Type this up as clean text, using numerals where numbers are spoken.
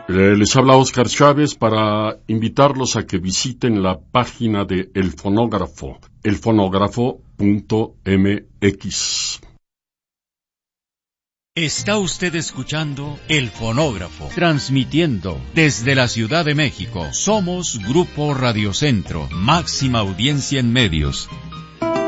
Les habla Óscar Chávez para invitarlos a que visiten la página de El Fonógrafo, elfonógrafo.mx. Está usted escuchando El Fonógrafo, transmitiendo desde la Ciudad de México. Somos Grupo Radio Centro, máxima audiencia en medios.